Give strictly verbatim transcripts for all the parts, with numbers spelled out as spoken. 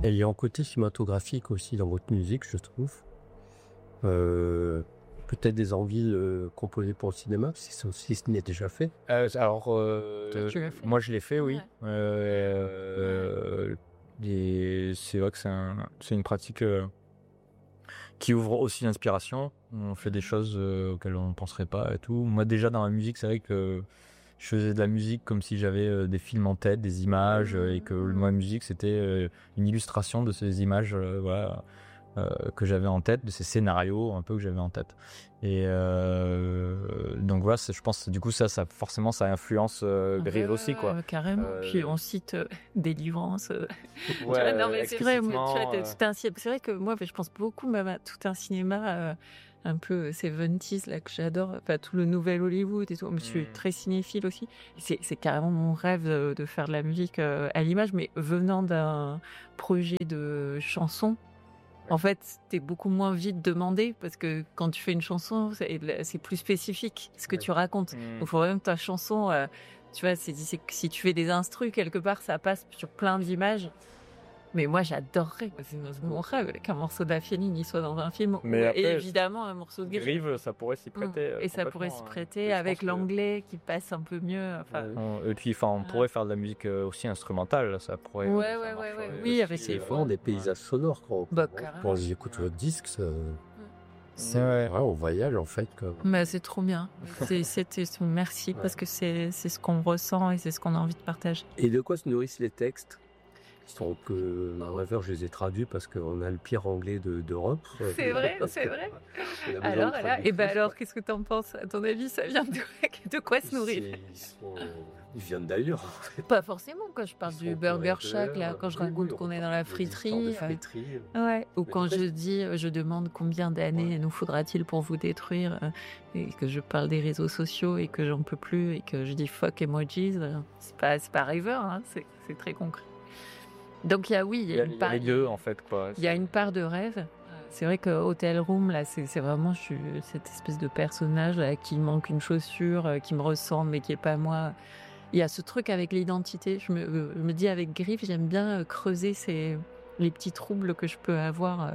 Et il y a un côté cinématographique aussi dans votre musique, je trouve. Euh, peut-être des envies de composer pour le cinéma, si, si ce n'est déjà fait. Euh, alors, euh, Toi, tu l'as fait. moi je l'ai fait, oui. Ouais. Euh, et c'est vrai que c'est, un, c'est une pratique euh, qui ouvre aussi l'inspiration. On fait des choses euh, auxquelles on ne penserait pas et tout. Moi déjà dans la musique, c'est vrai que je faisais de la musique comme si j'avais euh, des films en tête, des images, euh, et que ma musique c'était euh, une illustration de ces images, euh, voilà, euh, que j'avais en tête, de ces scénarios un peu que j'avais en tête. Et euh, donc voilà, c'est, je pense du coup ça, ça forcément ça influence euh, Grive Ouais, aussi, quoi. ouais, carrément. Euh, Puis on cite euh, Délivrance. euh. Tu Ouais, vois, non, mais c'est vrai, moi, tu vois, explicitement, t'as tout un cinéma. C'est vrai que moi, je pense beaucoup même à tout un cinéma euh, un peu soixante-dix là que j'adore. Enfin, tout le nouvel Hollywood et tout. Je suis Mm. très cinéphile aussi. C'est, c'est carrément mon rêve de, de faire de la musique euh, à l'image, mais venant d'un projet de chanson. En fait, t'es beaucoup moins vite demandé parce que quand tu fais une chanson, c'est, c'est plus spécifique ce que Ouais. tu racontes. Mm. Il faut vraiment que ta chanson, euh, tu vois, c'est, c'est, si tu fais des instrus quelque part, ça passe sur plein d'images. Mais moi, j'adorerais. C'est mon rêve qu'un morceau d'Affeline soit dans un film. Mais Ou, après, et évidemment, un morceau de Grive. Grive, ça pourrait s'y prêter. euh, Et ça complètement, pourrait s'y hein. prêter Et je avec pense que- l'anglais qui passe un peu mieux. Enfin, On- Et puis, enfin, on Ouais. pourrait faire de la musique euh, aussi instrumentale, là, ça pourrait. Ouais, ça ouais, ouais, marcherait ouais. aussi, Oui, avec euh, ses C'est vraiment des paysages sonores quand, Bah, quand, carrément. quand j'écoute votre disque. Ça... C'est ouais. Ouais, on voyage en fait. Comme... Bah, c'est trop bien. C'est, c'était, merci Ouais. parce que c'est, c'est ce qu'on ressent et c'est ce qu'on a envie de partager. Et de quoi se nourrissent les textes? Ils sont que, à vrai dire, je les ai traduits parce qu'on a le pire anglais de, d'Europe. C'est vrai, c'est vrai. On a besoin de Alors, alors, traductrices. et ben alors, qu'est-ce que t'en penses? À ton avis, ça vient de, de quoi se nourrir? C'est- Ils, sont- ils viennent d'ailleurs. En fait. Pas forcément, quand je parle Ils du sont Burger opérateurs. Shack, là, quand je Oui, raconte oui, qu'on on est dans parle la des histoires de friterie. euh, friterie. Ouais, ou Mais quand après, je dis, euh, je demande combien d'années Ouais. nous faudra-t-il pour vous détruire, euh, et que je parle des réseaux sociaux et que j'en peux plus et que je dis fuck emojis, euh, c'est pas, c'est pas rêveur, hein, c'est, c'est très concret. Donc il y a, oui, il y Il y a a, une il y a part, les deux, en fait, quoi. il y a une part de rêve. C'est vrai que Hotel Room, là, c'est, c'est vraiment, je suis cette espèce de personnage à qui il manque une chaussure, euh, qui me ressemble mais qui est pas moi. Il y a ce truc avec l'identité. Je me, je me dis avec Griff, j'aime bien euh, creuser ces, les petits troubles que je peux avoir,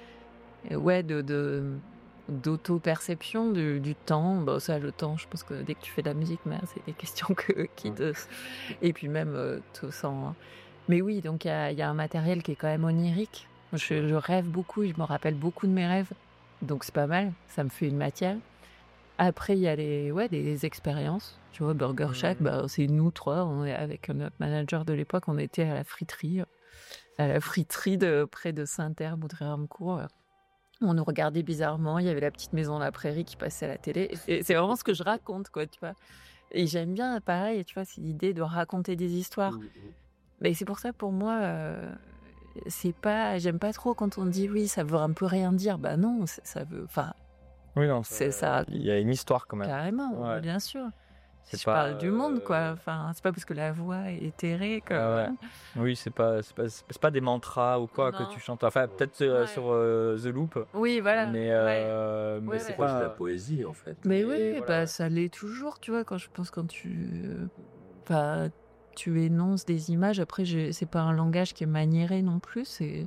euh, ouais, de, de, d'auto-perception du, du temps. Bon, ça, le temps, je pense que dès que tu fais de la musique, mais c'est des questions que, qui te, et puis même, euh, tout sans, mais oui, donc il y a, il y a un matériel qui est quand même onirique. Je, je rêve beaucoup, je me rappelle beaucoup de mes rêves, donc c'est pas mal, ça me fait une matière. Après, il y a les, ouais, des expériences. Tu vois, Burger Shack, Mhm. bah, c'est nous trois, on est avec notre manager de l'époque, on était à la friterie, à la friterie de près de Saint-Herbe ou de Réarmecourt. On nous regardait bizarrement, il y avait la petite maison de la prairie qui passait à la télé. Et c'est vraiment ce que je raconte, quoi, tu vois. Et j'aime bien, pareil, tu vois, c'est l'idée de raconter des histoires. Mhm. Mais c'est pour ça, pour moi, euh, c'est pas, j'aime pas trop quand on dit oui, ça veut un peu rien dire. Bah non, ça, ça veut, enfin, Oui, non, c'est ça. Il y a une histoire, quand même. Carrément, Ouais. bien sûr. C'est Je pas, parle du monde, euh, quoi. Enfin, c'est pas parce que la voix est éthérée que. Ah ouais. Oui, c'est pas, c'est pas, c'est pas des mantras ou quoi Non. que tu chantes. Enfin, peut-être euh, Ouais. sur euh, The Loop. Oui, voilà. Mais, ouais. euh, mais Ouais, c'est ouais. Proche de pas. la poésie en fait. Mais Et oui, voilà, bah ouais. ça l'est toujours, tu vois, quand je pense quand tu, euh, enfin, tu énonces des images. Après, je, c'est pas un langage qui est maniéré non plus. C'est,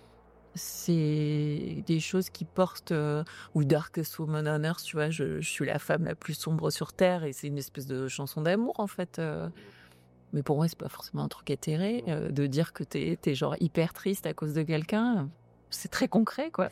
c'est des choses qui portent. Euh, ou Darkest Woman on Earth, tu vois. Je, je suis la femme la plus sombre sur terre, et c'est une espèce de chanson d'amour en fait. Euh, mais pour moi, c'est pas forcément un truc éthéré euh, de dire que t'es, t'es genre hyper triste à cause de quelqu'un. C'est très concret, quoi.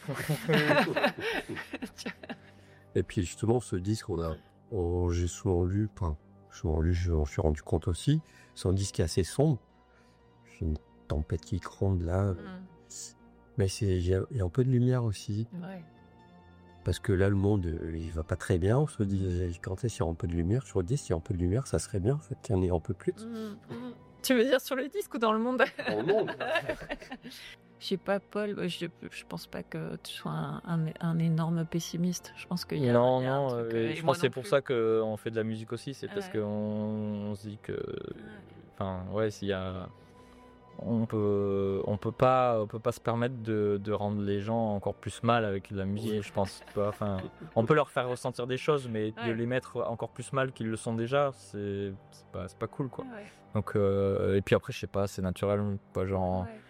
Et puis justement, ce disque, on a, on- j'ai souvent lu, enfin, souvent lu, je m'en suis rendu compte aussi, c'est un disque qui est assez sombre. C'est une tempête qui gronde là, mais c'est, il y, a il y a un peu de lumière aussi, Ouais. parce que là, le monde, euh, il va pas très bien. On se dit, quand est-ce qu'il y a un peu de lumière sur le disque, s'il y a un peu de lumière, ça serait bien, en fait, qu'il y en ait un peu plus. Tu veux dire sur le disque ou dans le monde? Dans le monde. Je sais pas, Paul, je, je pense pas que tu sois un, un, un énorme pessimiste. Je pense qu'il y a, Non, il y a un non, truc, euh, euh, et je moi pense que c'est non pour plus. ça qu'on fait de la musique aussi, c'est parce Ouais. qu'on on se dit que, enfin, ouais, s'il y a, on peut, on peut pas, on peut pas se permettre de, de rendre les gens encore plus mal avec de la musique, je pense pas. Enfin, on peut leur faire ressentir des choses, mais de Ouais. les mettre encore plus mal qu'ils le sont déjà, c'est, c'est pas, c'est pas cool, quoi. Ouais. Donc, euh, et puis après, je sais pas, c'est naturel, pas genre. Ouais.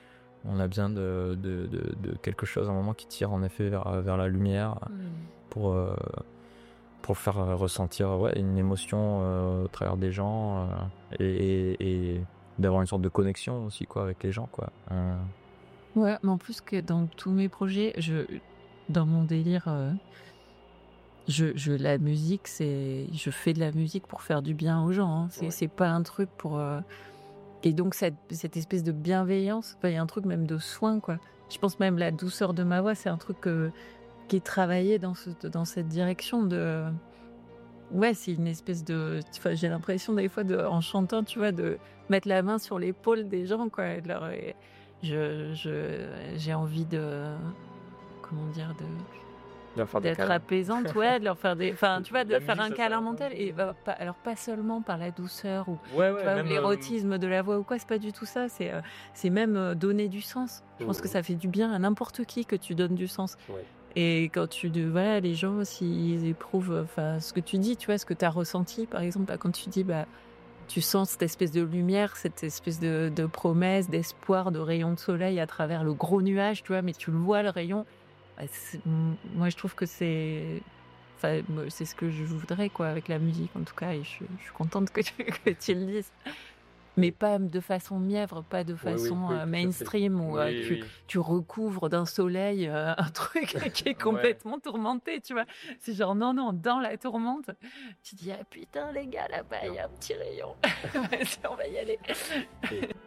On a besoin de, de, de, de quelque chose à un moment qui tire en effet vers, vers la lumière mmh. pour, euh, pour faire ressentir ouais, une émotion euh, au travers des gens euh, et, et, et d'avoir une sorte de connexion aussi quoi, avec les gens. Quoi. Euh... Ouais, mais en plus que dans tous mes projets, je, dans mon délire, euh, je, je, la musique, c'est, je fais de la musique pour faire du bien aux gens. Hein. C'est, ouais. c'est pas un truc pour... Euh, Et donc, cette, cette espèce de bienveillance, il y a un truc même de soin, quoi. Je pense même la douceur de ma voix, c'est un truc que, qui est travaillé dans, ce, dans cette direction de... Ouais, c'est une espèce de... J'ai l'impression des fois, de, en chantant, tu vois, de mettre la main sur l'épaule des gens, quoi. Et de leur, et je, je, j'ai envie de... Comment dire de... d'être apaisante, ouais, de leur faire des, enfin, tu vois, de faire un câlin mental et bah, pas, alors pas seulement par la douceur ou, ouais, ouais, tu vois, même l'érotisme euh... de la voix ou quoi, c'est pas du tout ça, c'est, euh, c'est même euh, donner du sens. Je pense mmh. que ça fait du bien à n'importe qui que tu donnes du sens. Ouais. Et quand tu, voilà, les gens s'ils éprouvent, enfin, ce que tu dis, tu vois, ce que tu as ressenti, par exemple, bah, quand tu dis, bah, tu sens cette espèce de lumière, cette espèce de, de promesse, d'espoir, de rayon de soleil à travers le gros nuage, tu vois, mais tu le vois le rayon. C'est, moi je trouve que c'est enfin, c'est ce que je voudrais quoi avec la musique en tout cas et je, je suis contente que tu, que tu le dises mais pas de façon mièvre, pas de façon oui, oui, oui, mainstream où oui, euh, tu, oui. tu recouvres d'un soleil euh, un truc qui est complètement ouais. tourmenté, tu vois, c'est genre non non dans la tourmente tu dis ah putain les gars là-bas il y a un petit rayon on va y aller.